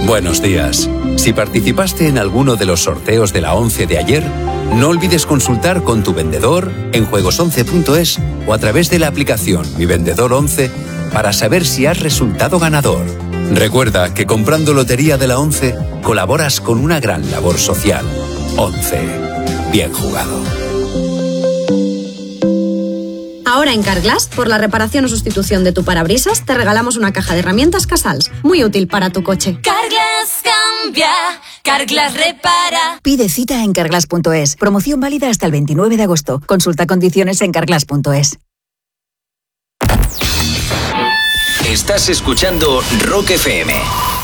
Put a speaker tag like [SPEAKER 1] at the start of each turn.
[SPEAKER 1] Buenos días. Si participaste en alguno de los sorteos de la 11 de ayer, no olvides consultar con tu vendedor en juegos11.es o a través de la aplicación Mi Vendedor 11 para saber si has resultado ganador. Recuerda que comprando Lotería de la 11 colaboras con una gran labor social. 11. Bien jugado.
[SPEAKER 2] Ahora en Carglass, por la reparación o sustitución de tu parabrisas, te regalamos una caja de herramientas Casals, muy útil para tu coche.
[SPEAKER 3] Carglass cambia, Carglass repara.
[SPEAKER 4] Pide cita en carglass.es. Promoción válida hasta el 29 de agosto. Consulta condiciones en carglass.es.
[SPEAKER 5] Estás escuchando Rock FM.